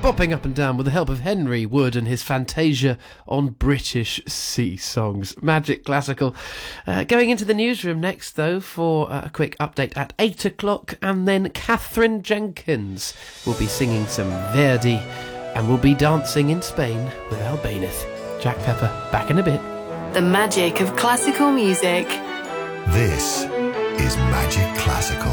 bopping up and down with the help of Henry Wood and his Fantasia on British sea songs. Magic Classical. Going into the newsroom next, though, for a quick update at 8 o'clock, and then Catherine Jenkins will be singing some Verdi, and will be dancing in Spain with Albéniz. Jack Pepper, back in a bit. The magic of classical music. This is Magic Classical.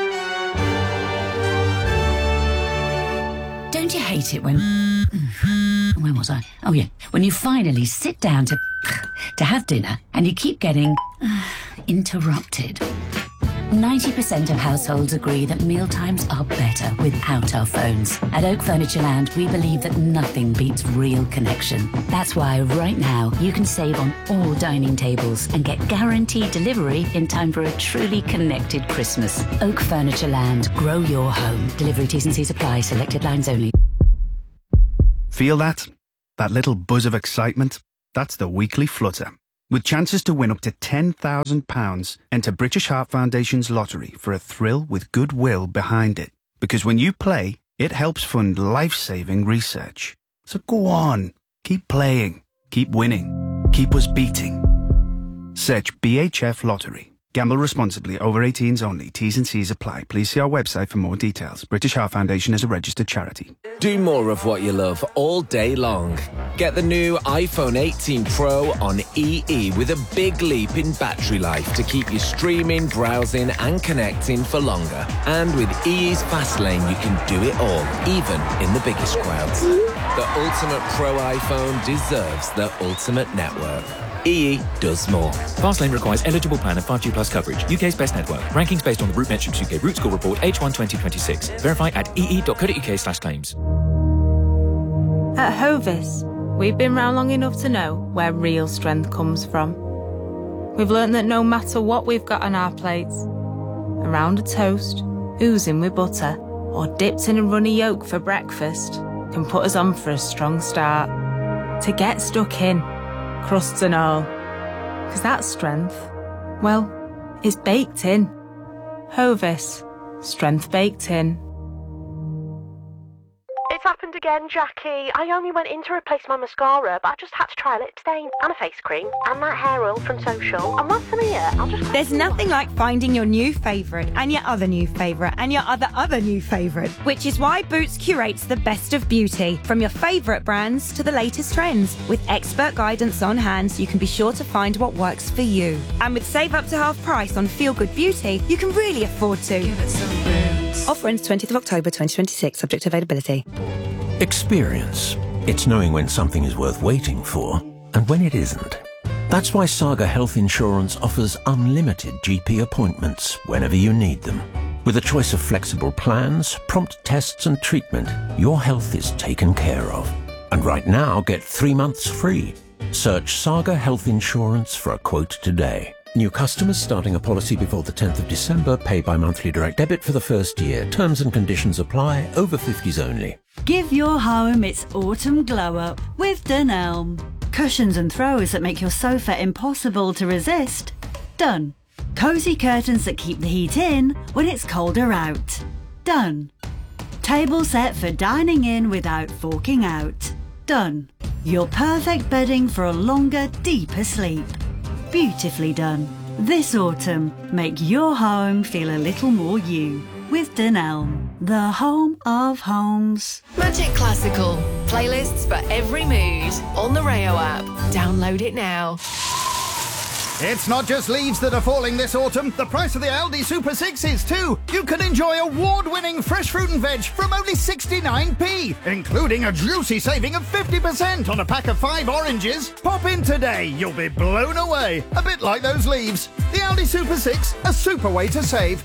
Don't you hate it when... Where was I? Oh, yeah. When you finally sit down to have dinner and you keep getting interrupted. 90% of households agree that mealtimes are better without our phones. At Oak Furniture Land, we believe that nothing beats real connection. That's why right now you can save on all dining tables and get guaranteed delivery in time for a truly connected Christmas. Oak Furniture Land. Grow your home. Delivery T's and C's apply. Selected lines only. Feel that? That little buzz of excitement? That's the weekly flutter. With chances to win up to £10,000, enter British Heart Foundation's lottery for a thrill with goodwill behind it. Because when you play, it helps fund life-saving research. So go on, keep playing, keep winning, keep us beating. Search BHF Lottery. Gamble responsibly. Over 18s only. T's and C's apply. Please see our website for more details. British Heart Foundation is a registered charity. Do more of what you love all day long. Get the new iPhone 18 Pro on EE with a big leap in battery life to keep you streaming, browsing and connecting for longer. And with EE's Fast Lane, you can do it all, even in the biggest crowds. The ultimate Pro iPhone deserves the ultimate network. EE does more. Fastlane requires eligible plan and 5G plus coverage. UK's best network. Rankings based on the Root Metrics UK Root Score Report H1 2026. Verify at ee.co.uk/claims. At Hovis, we've been round long enough to know where real strength comes from. We've learnt that no matter what we've got on our plates, around a toast, oozing with butter, or dipped in a runny yolk for breakfast, can put us on for a strong start. To get stuck in, crusts and all. Because that strength, well, is baked in. Hovis, strength baked in. It's happened again, Jackie. I only went in to replace my mascara, but I just had to try a lip stain and a face cream and that hair oil from Social. And once I'm here, I'll just... There's nothing like finding your new favourite and your other new favourite and your other new favourite, which is why Boots curates the best of beauty, from your favourite brands to the latest trends. With expert guidance on hand, you can be sure to find what works for you. And with save up to half price on Feel Good Beauty, you can really afford to. Give it some Boots. Offer ends 20th of October 2026, subject to availability. Experience. It's knowing when something is worth waiting for and when it isn't. That's why Saga Health Insurance offers unlimited GP appointments whenever you need them. With a choice of flexible plans, prompt tests and treatment, your health is taken care of. And right now, get 3 months free. Search Saga Health Insurance for a quote today. New customers starting a policy before the 10th of December pay by monthly direct debit for the first year. Terms and conditions apply. Over 50s only. Give your home its autumn glow up with Dunelm. Cushions and throws that make your sofa impossible to resist. Done. Cosy curtains that keep the heat in when it's colder out. Done. Table set for dining in without forking out. Done. Your perfect bedding for a longer, deeper sleep. Beautifully done. This autumn, make your home feel a little more you with Dunelm, the home of homes. Magic Classical. Playlists for every mood. On the Rayo app. Download it now. It's not just leaves that are falling this autumn. The price of the Aldi Super 6 is too. You can enjoy award-winning fresh fruit and veg from only 69p, including a juicy saving of 50% on a pack of 5 oranges. Pop in today. You'll be blown away. A bit like those leaves. The Aldi Super 6, a super way to save.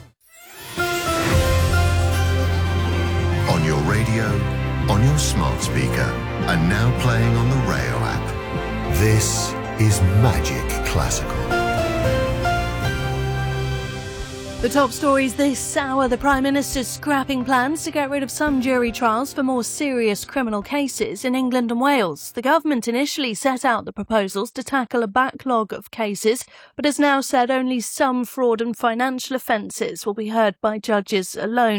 On your radio, on your smart speaker, and now playing on the Rayo app. This is Magic Classical. The top stories this hour: the Prime Minister's scrapping plans to get rid of some jury trials for more serious criminal cases in England and Wales. The government initially set out the proposals to tackle a backlog of cases, but has now said only some fraud and financial offences will be heard by judges alone.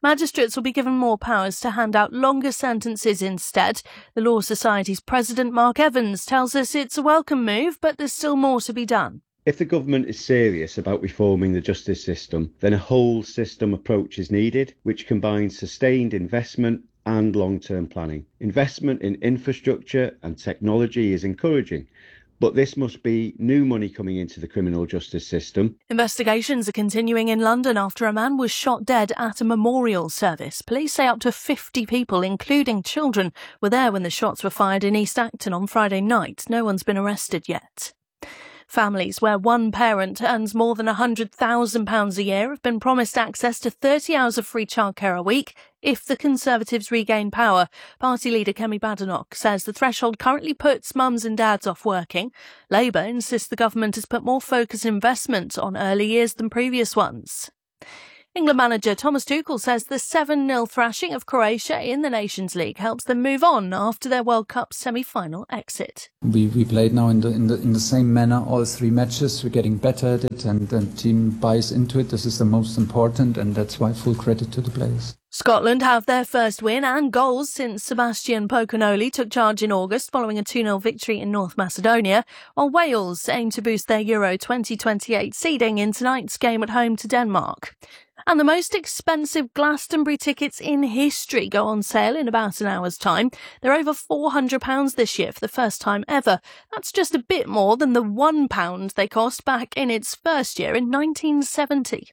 Magistrates will be given more powers to hand out longer sentences instead. The Law Society's president, Mark Evans, tells us it's a welcome move, but there's still more to be done. If the government is serious about reforming the justice system, then a whole system approach is needed, which combines sustained investment and long-term planning. Investment in infrastructure and technology is encouraging, but this must be new money coming into the criminal justice system. Investigations are continuing in London after a man was shot dead at a memorial service. Police say up to 50 people, including children, were there when the shots were fired in East Acton on Friday night. No one's been arrested yet. Families where one parent earns more than £100,000 a year have been promised access to 30 hours of free childcare a week if the Conservatives regain power. Party leader Kemi Badenoch says the threshold currently puts mums and dads off working. Labour insists the government has put more focus and investment on early years than previous ones. England manager Thomas Tuchel says the 7-0 thrashing of Croatia in the Nations League helps them move on after their World Cup semi-final exit. We played now in the same manner all 3 matches. We're getting better at it, and the team buys into it. This is the most important, and that's why full credit to the players. Scotland have their first win and goals since Sebastian Pocanoli took charge in August following a 2-0 victory in North Macedonia, while Wales aim to boost their Euro 2028 seeding in tonight's game at home to Denmark. And the most expensive Glastonbury tickets in history go on sale in about an hour's time. They're over £400 this year for the first time ever. That's just a bit more than the £1 they cost back in its first year in 1970.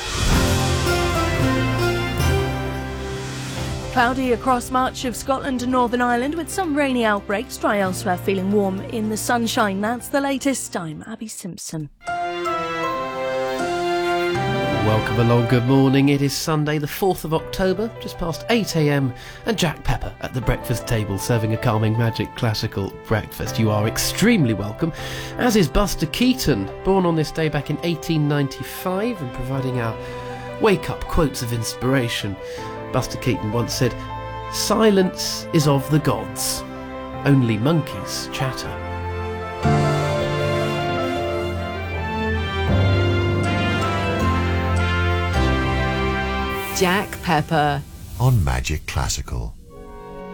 Cloudy across much of Scotland and Northern Ireland with some rainy outbreaks, dry elsewhere, feeling warm in the sunshine. That's the latest. I'm Abby Simpson. Welcome along, good morning. It is Sunday the 4th of October, just past 8 a.m, and Jack Pepper at the breakfast table serving a calming magic classical breakfast. You are extremely welcome, as is Buster Keaton, born on this day back in 1895 and providing our wake-up quotes of inspiration. Buster Keaton once said, "Silence is of the gods, only monkeys chatter." Jack Pepper on Magic Classical.